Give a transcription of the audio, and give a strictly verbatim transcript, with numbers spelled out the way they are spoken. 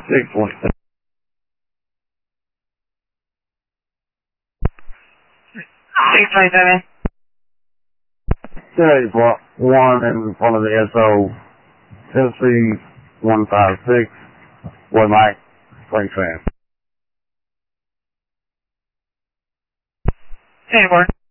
six one seven. six twenty-seven. Series one in front of the S O. Tennessee one five six. Boy Mike, Frank Fan. ten four.